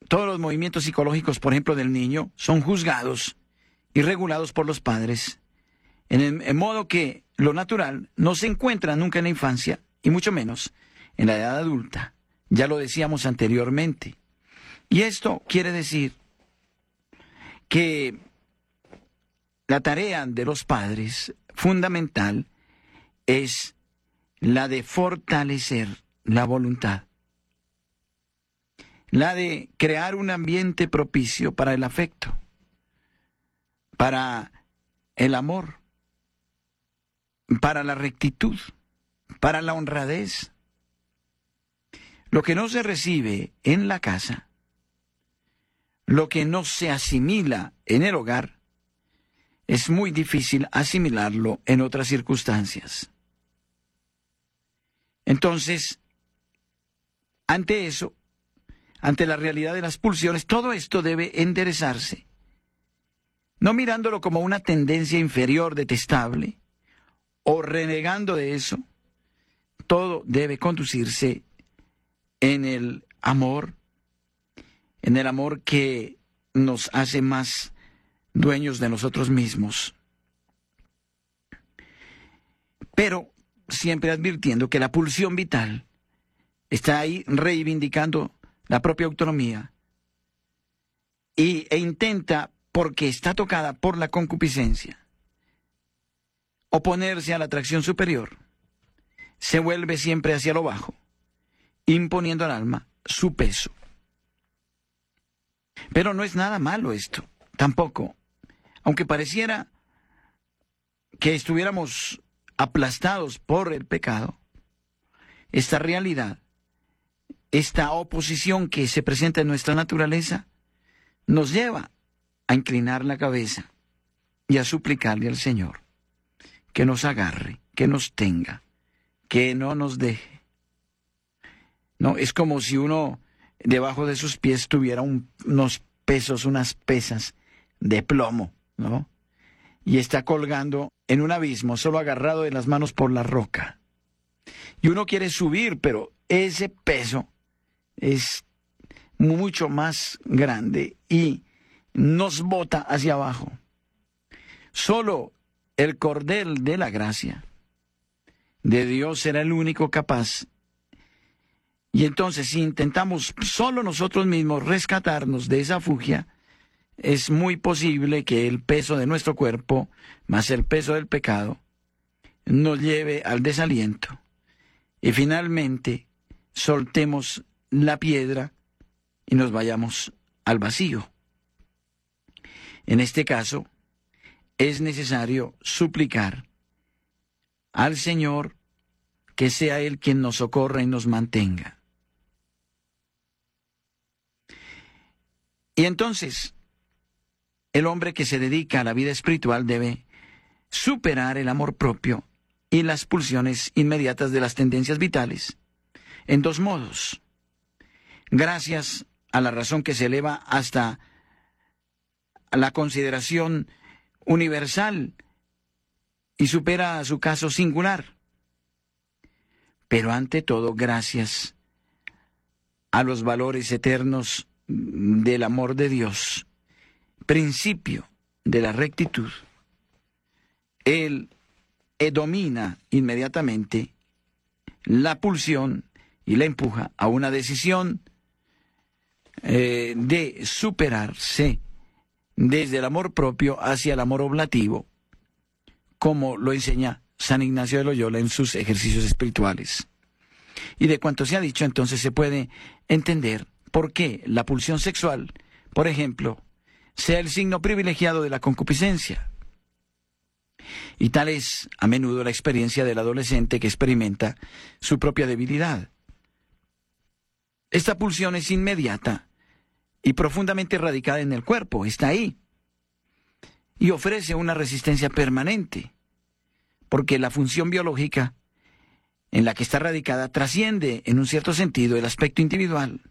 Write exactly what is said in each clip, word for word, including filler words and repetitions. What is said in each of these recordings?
todos los movimientos psicológicos, por ejemplo, del niño, son juzgados y regulados por los padres, en, el, en modo que lo natural no se encuentra nunca en la infancia, y mucho menos en la edad adulta. Ya lo decíamos anteriormente. Y esto quiere decir que la tarea de los padres fundamental es la de fortalecer la voluntad, la de crear un ambiente propicio para el afecto, para el amor, para la rectitud, para la honradez. Lo que no se recibe en la casa, lo que no se asimila en el hogar, es muy difícil asimilarlo en otras circunstancias. Entonces, ante eso, ante la realidad de las pulsiones, todo esto debe enderezarse, no mirándolo como una tendencia inferior detestable o renegando de eso. Todo debe conducirse en el amor, en el amor que nos hace más dueños de nosotros mismos. Pero siempre advirtiendo que la pulsión vital está ahí reivindicando la propia autonomía y, e intenta, porque está tocada por la concupiscencia, oponerse a la atracción superior. Se vuelve siempre hacia lo bajo, imponiendo al alma su peso. Pero no es nada malo esto, tampoco. Aunque pareciera que estuviéramos aplastados por el pecado, esta realidad, esta oposición que se presenta en nuestra naturaleza, nos lleva a inclinar la cabeza y a suplicarle al Señor que nos agarre, que nos tenga, que no nos deje. No, es como si uno debajo de sus pies tuviera un, unos pesos, unas pesas de plomo, ¿no? Y está colgando en un abismo, solo agarrado de las manos por la roca. Y uno quiere subir, pero ese peso es mucho más grande y nos bota hacia abajo. Solo el cordel de la gracia de Dios será el único capaz. Y entonces, si intentamos solo nosotros mismos rescatarnos de esa fugia, es muy posible que el peso de nuestro cuerpo, más el peso del pecado, nos lleve al desaliento. Y finalmente, soltemos la piedra y nos vayamos al vacío. En este caso, es necesario suplicar al Señor que sea Él quien nos socorra y nos mantenga. Y entonces, el hombre que se dedica a la vida espiritual debe superar el amor propio y las pulsiones inmediatas de las tendencias vitales en dos modos. Gracias a la razón que se eleva hasta la consideración universal y supera a su caso singular. Pero ante todo, gracias a los valores eternos del amor de Dios, principio de la rectitud. Él eh, domina inmediatamente la pulsión y la empuja a una decisión eh, de superarse desde el amor propio hacia el amor oblativo, como lo enseña San Ignacio de Loyola en sus ejercicios espirituales. Y de cuanto se ha dicho, entonces se puede entender por qué la pulsión sexual, por ejemplo, sea el signo privilegiado de la concupiscencia. Y tal es a menudo la experiencia del adolescente que experimenta su propia debilidad. Esta pulsión es inmediata y profundamente radicada en el cuerpo, está ahí, y ofrece una resistencia permanente, porque la función biológica en la que está radicada trasciende, en un cierto sentido, el aspecto individual,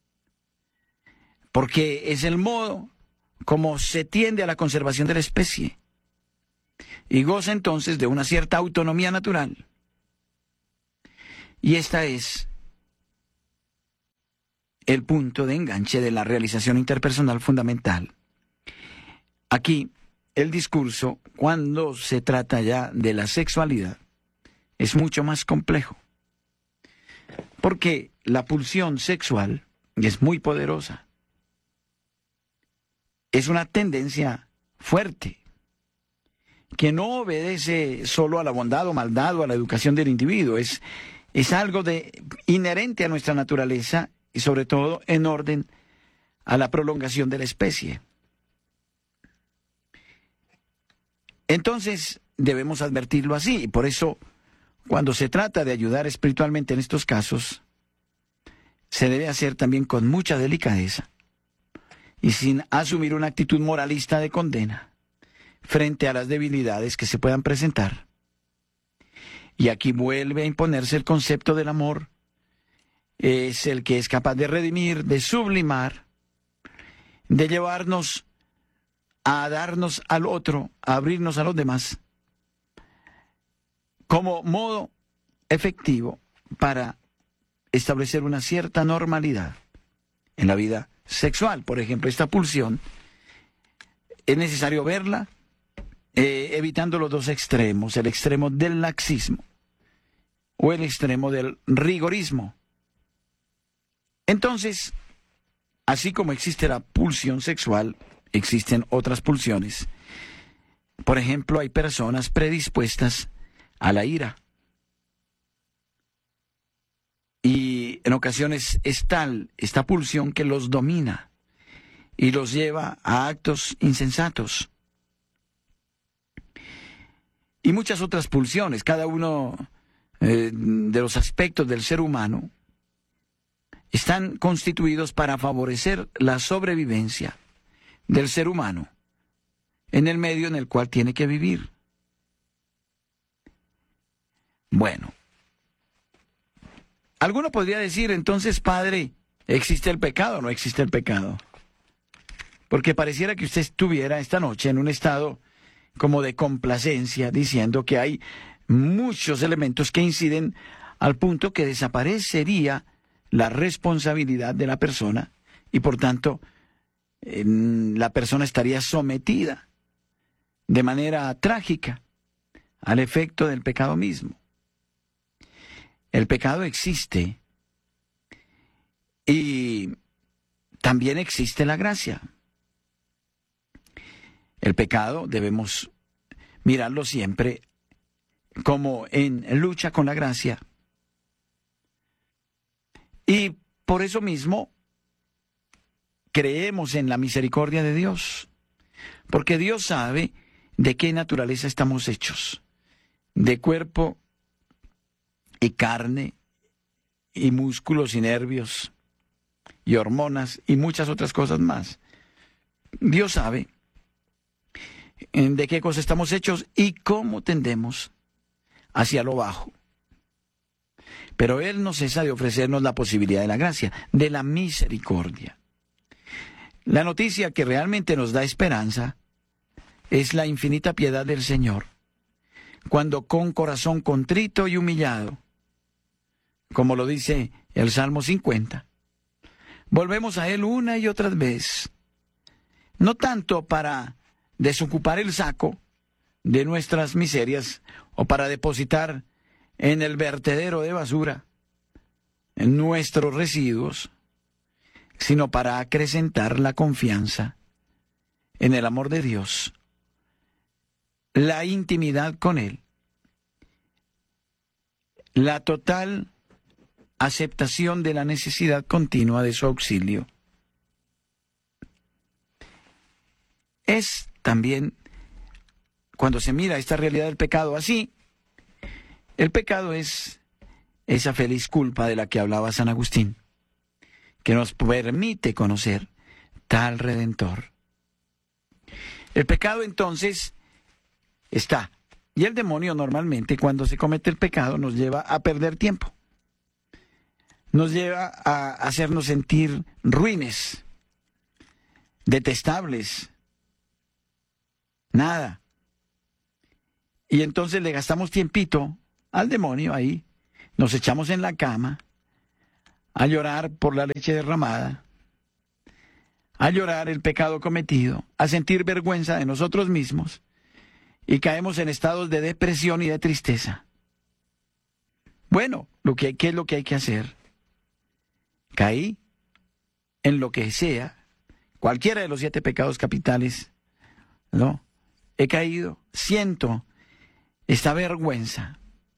porque es el modo como se tiende a la conservación de la especie, y goza entonces de una cierta autonomía natural. Y esta es el punto de enganche de la realización interpersonal fundamental. Aquí, el discurso, cuando se trata ya de la sexualidad, es mucho más complejo. Porque la pulsión sexual es muy poderosa. Es una tendencia fuerte, que no obedece solo a la bondad o maldad o a la educación del individuo. Es, es algo de, inherente a nuestra naturaleza y sobre todo en orden a la prolongación de la especie. Entonces debemos advertirlo así, y por eso cuando se trata de ayudar espiritualmente en estos casos, se debe hacer también con mucha delicadeza y sin asumir una actitud moralista de condena frente a las debilidades que se puedan presentar. Y aquí vuelve a imponerse el concepto del amor. Es el que es capaz de redimir, de sublimar, de llevarnos a darnos al otro, a abrirnos a los demás, como modo efectivo para establecer una cierta normalidad en la vida sexual. Por ejemplo, esta pulsión es necesario verla eh, evitando los dos extremos, el extremo del laxismo o el extremo del rigorismo. Entonces, así como existe la pulsión sexual, existen otras pulsiones. Por ejemplo, hay personas predispuestas a la ira. Y en ocasiones es tal esta pulsión que los domina y los lleva a actos insensatos. Y muchas otras pulsiones, cada uno eh, de los aspectos del ser humano están constituidos para favorecer la sobrevivencia del ser humano en el medio en el cual tiene que vivir. Bueno, alguno podría decir, entonces, padre, ¿existe el pecado o no existe el pecado? Porque pareciera que usted estuviera esta noche en un estado como de complacencia, diciendo que hay muchos elementos que inciden al punto que desaparecería la responsabilidad de la persona y, por tanto, eh, la persona estaría sometida de manera trágica al efecto del pecado mismo. El pecado existe y también existe la gracia. El pecado debemos mirarlo siempre como en lucha con la gracia. Y por eso mismo creemos en la misericordia de Dios, porque Dios sabe de qué naturaleza estamos hechos, de cuerpo y carne, y músculos y nervios, y hormonas, y muchas otras cosas más. Dios sabe de qué cosa estamos hechos y cómo tendemos hacia lo bajo. Pero Él no cesa de ofrecernos la posibilidad de la gracia, de la misericordia. La noticia que realmente nos da esperanza es la infinita piedad del Señor, cuando con corazón contrito y humillado, como lo dice el Salmo cincuenta, volvemos a Él una y otra vez, no tanto para desocupar el saco de nuestras miserias o para depositar en el vertedero de basura en nuestros residuos, sino para acrecentar la confianza en el amor de Dios, la intimidad con Él, la total aceptación de la necesidad continua de su auxilio. Es también, cuando se mira esta realidad del pecado así, el pecado es esa feliz culpa de la que hablaba San Agustín, que nos permite conocer tal Redentor. El pecado entonces está, y el demonio normalmente cuando se comete el pecado nos lleva a perder tiempo, nos lleva a hacernos sentir ruines, detestables, nada. Y entonces le gastamos tiempito al demonio ahí, nos echamos en la cama, a llorar por la leche derramada, a llorar el pecado cometido, a sentir vergüenza de nosotros mismos y caemos en estados de depresión y de tristeza. Bueno, lo que, ¿qué es lo que hay que hacer? Caí en lo que sea, cualquiera de los siete pecados capitales, ¿no? He caído, siento esta vergüenza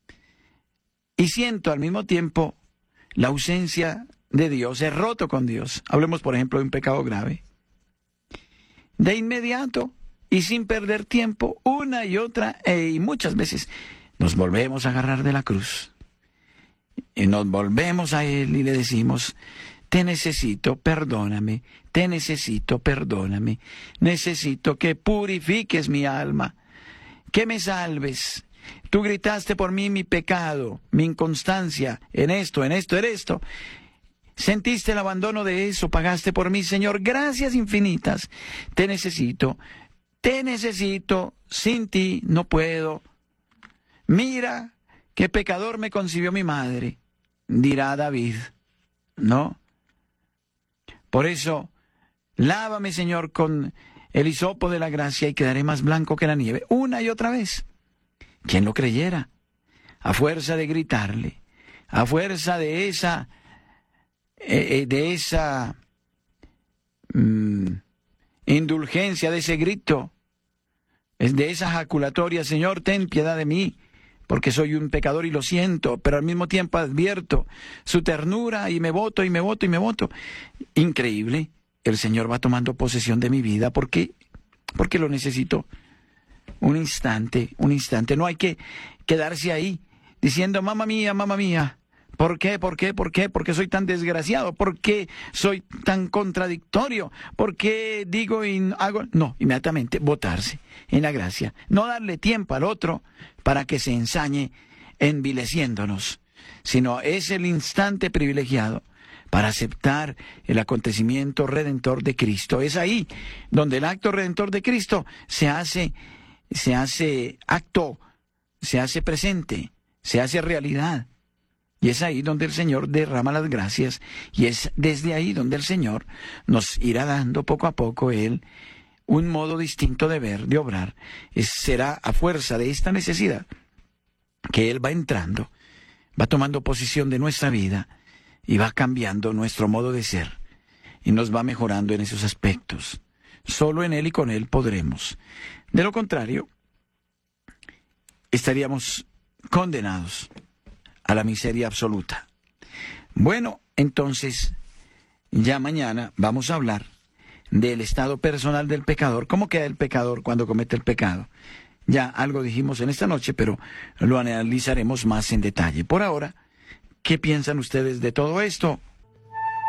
y siento al mismo tiempo la ausencia de Dios, he roto con Dios. Hablemos, por ejemplo, de un pecado grave. De inmediato y sin perder tiempo, una y otra, e, y muchas veces nos volvemos a agarrar de la cruz. Y nos volvemos a Él y le decimos: te necesito, perdóname, te necesito, perdóname. Necesito que purifiques mi alma, que me salves. Tú gritaste por mí mi pecado, mi inconstancia, en esto, en esto, en esto. Sentiste el abandono de eso, pagaste por mí, Señor. Gracias infinitas. Te necesito, te necesito, sin ti no puedo. Mira qué pecador me concibió mi madre, dirá David, ¿no? Por eso, lávame, Señor, con el hisopo de la gracia y quedaré más blanco que la nieve, una y otra vez. ¿Quién lo creyera? A fuerza de gritarle, a fuerza de esa, eh, de esa mm, indulgencia, de ese grito, de esa jaculatoria: Señor, ten piedad de mí, porque soy un pecador y lo siento, pero al mismo tiempo advierto su ternura y me voto y me voto y me voto. Increíble, el Señor va tomando posesión de mi vida. ¿Por qué? Porque lo necesito. Un instante, un instante. No hay que quedarse ahí diciendo: mamá mía, mamá mía. ¿Por qué? ¿Por qué? ¿Por qué? ¿Por qué soy tan desgraciado? ¿Por qué soy tan contradictorio? ¿Por qué digo y hago? No, inmediatamente botarse en la gracia. No darle tiempo al otro para que se ensañe envileciéndonos, sino es el instante privilegiado para aceptar el acontecimiento redentor de Cristo. Es ahí donde el acto redentor de Cristo se hace, se hace acto, se hace presente, se hace realidad. Y es ahí donde el Señor derrama las gracias, y es desde ahí donde el Señor nos irá dando poco a poco Él un modo distinto de ver, de obrar. Es, será a fuerza de esta necesidad que Él va entrando, va tomando posesión de nuestra vida y va cambiando nuestro modo de ser y nos va mejorando en esos aspectos. Solo en Él y con Él podremos. De lo contrario, estaríamos condenados a la miseria absoluta. Bueno, entonces, ya mañana vamos a hablar del estado personal del pecador. ¿Cómo queda el pecador cuando comete el pecado? Ya algo dijimos en esta noche, pero lo analizaremos más en detalle. Por ahora, ¿qué piensan ustedes de todo esto?